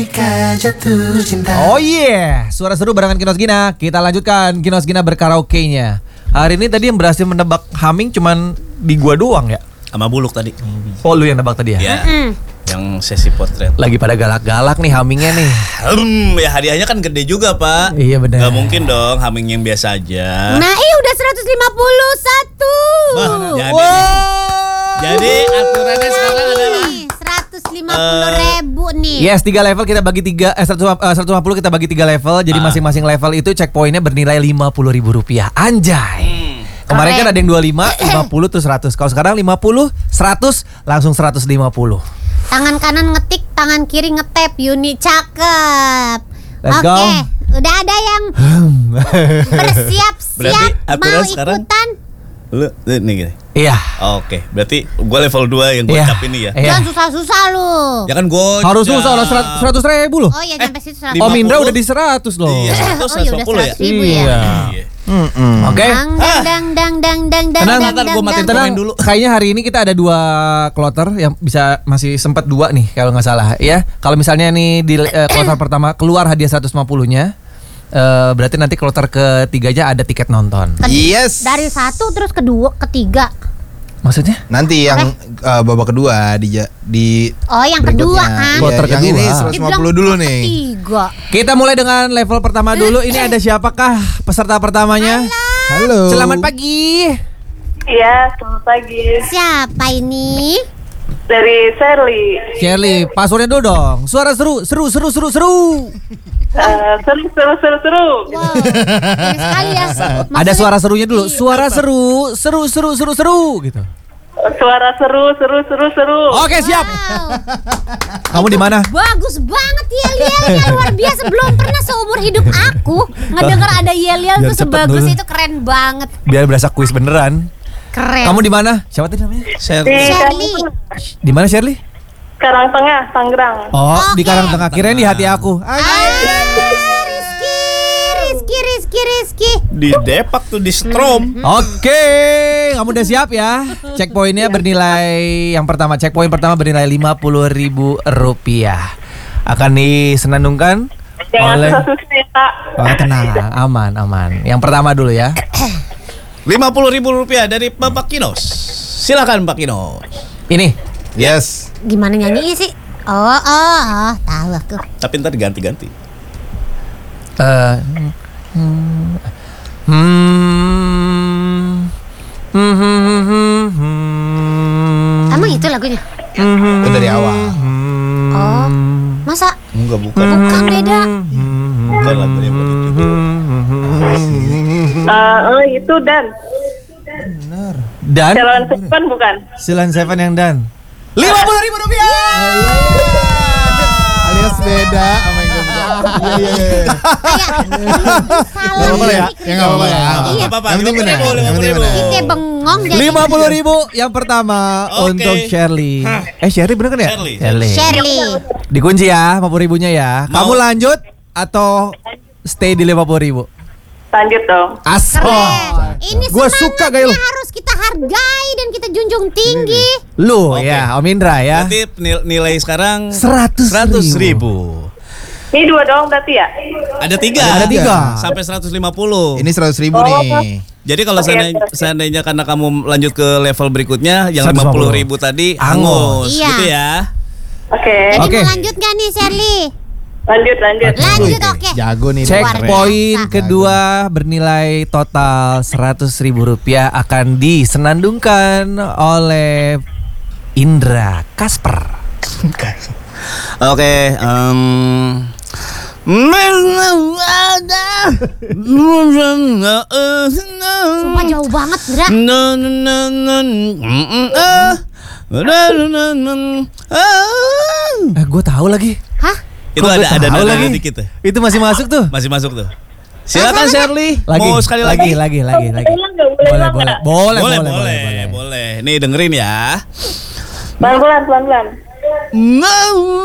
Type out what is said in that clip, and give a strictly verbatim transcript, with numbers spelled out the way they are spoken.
Oh iya, yeah. Suara seru barengan Kinos Gina. Kita lanjutkan Kinos Gina berkaraoke-nya. Hari ini tadi yang berhasil menebak Humming cuman di gua doang ya. Sama Buluk tadi. Oh lu yang nebak tadi ya? Iya. Yang sesi potret. Lagi pada galak-galak nih Hummingnya nih. Hmm, ya hadiahnya kan gede juga Pak. Iya benar. Gak mungkin dong Humming yang biasa aja. Nah iya udah seratus lima puluh satu. Bah, jadi, Wow. jadi aturannya sekarang adalah seratus lima puluh ribu nih. Yes, tiga level kita bagi tiga, eh seratus lima puluh kita bagi tiga level. Jadi Ah. masing-masing level itu checkpointnya bernilai lima puluh ribu rupiah. Anjay. Hmm. Kemarin kan Keren. ada yang dua puluh lima, lima puluh terus seratus. Kalau sekarang lima puluh, seratus langsung seratus lima puluh. Tangan kanan ngetik, tangan kiri ngetap. Yuni cakep. Let's Oke, go. udah ada yang bersiap-siap Berarti aturan mau sekarang- ikutan. Lu lu nih gini. Iya. Oke, berarti gue level dua yang Iya. gocap ini ya. Iya. Jangan susah-susah lu. Ya kan gue Harus susah lah seratus ribu loh. Oh iya nyampe situ seratus. lima Om Indra puluh. udah di seratus loh. Iya, seratus, Oh iya udah seratus lima puluh ya. seratus ribu ya. Iya. Iya. Mm-mm. Oke. Dang dang dang dang dang dang Tenang, dang ntar gua dang, matiin dang. Tenang Komen dulu. Kayaknya hari ini kita ada dua kloter yang bisa masih sempat dua nih kalau nggak salah ya. Kalau misalnya nih di eh, kloter pertama keluar hadiah seratus lima puluh-nya, eh, berarti nanti kloter ketiganya ada tiket nonton. Yes. Dari satu terus kedua, ketiga. Maksudnya? Nanti yang uh, babak kedua di ja- di Oh yang kedua kan. Iya, Kloter yang kedua. ini seratus lima puluh dulu nih. Ketiga. Kita mulai dengan level pertama dulu. Ini ada siapakah peserta pertamanya? Halo. Selamat pagi. Iya, selamat pagi. Siapa ini? Dari Sherly. Shirley, passwordnya dulu dong. Suara seru, seru, seru, seru, seru. Eh, seru, seru, seru, seru. Wow, ini sekali ya. Ada suara serunya dulu. Suara seru, seru, seru, seru, seru gitu. Suara seru, seru, seru, seru. Oke, siap. Wow, Kamu di mana? bagus banget yel-yelnya, luar biasa. Belum pernah seumur hidup aku ngedenger ada yel-yel Biar tuh cepet sebagus dulu. itu, keren banget. Biar berasa kuis beneran. Keren. Kamu di mana? Siapa tadi namanya? Di Shirley. Shirley. Di mana Shirley? Karang Tengah, Tangerang. Oh, di Oke. Karang Tengah. Kirain di hati aku. Ah, Rizky, Rizky, Rizky, Rizky. Di Depak tuh di Strom. Oke, kamu udah siap ya? Checkpointnya bernilai yang pertama. Checkpoint pertama bernilai lima puluh ribu rupiah. Akan disenandungkan Jangan oleh. susah-susah ya, Pak. Oh, tenang, aman, aman. Yang pertama dulu ya. lima puluh ribu rupiah dari Bapak Kinos. Silakan Pak Kinos. Ini. Yes. Gimana nyanyinya sih? Oh, oh, oh, tahu aku. Tapi ntar diganti-ganti. Eh, hmm, hmm, hmm, hmm, hmm, hmm. Emang itu lagunya? Oh, dari awal. Oh, masa? Enggak, bukan. Bukan, beda. Bukan lagunya bukan itu. Eh, oh, itu Dan. Dan Jalan Seven bukan? Silan Seven yang dan lima puluh ribu rupiah. Alias beda sama yang gue bilang. Iya iya iya. Salah. Nggak apa-apa ya? Ya nggak apa-apa ya. Iya. Nggak apa-apa. Yang penting benar. Yang penting benar. Kita bengong jadi Lima puluh ribu yang pertama Oke. untuk Shirley. Eh Shirley bener kan ya? Shirley. Shirley. Dikunci ya lima puluh ribunya ya. Mau- Kamu lanjut atau stay di lima puluh ribu? Lanjut dong. Asal. Keren. Ini Gua suka gaya lu. semangatnya harus kita hargai dan kita junjung tinggi. Lu Oke. ya Om Indra ya. Berarti nil- nilai sekarang Seratus seratus ribu. ribu. Ini dua doang berarti ya? Ada tiga. Ada tiga. Sampai seratus lima puluh. Ini seratus ribu nih. Jadi kalau Oke, seandainya, oke. seandainya karena kamu lanjut ke level berikutnya yang seratus lima lima puluh puluh ribu tadi Hangus. hangus Iya. gitu ya. Oke. Jadi Oke. mau lanjut gak nih Shirley? Lanjut, lanjut. Lanjut, Wih, oke. Jago nih. Checkpoint biasa. kedua bernilai total seratus ribu rupiah akan disenandungkan oleh Indra Kasper. Oke, em Sumpah jauh banget, Indra. Eh, gue tahu lagi. Hah? Itu Kok ada gua ada tahu nada lagi? dikit tuh. Itu masih masuk tuh. Masih masuk tuh. Silakan Shirley. Lagi, Mau sekali lagi, lagi? lagi, lagi, lagi. Ulang nggak? Boleh Boleh, ulang boleh, nggak? boleh, Boleh, boleh, boleh, boleh. Nih dengerin ya. Pelan-pelan, pelan-pelan. Mau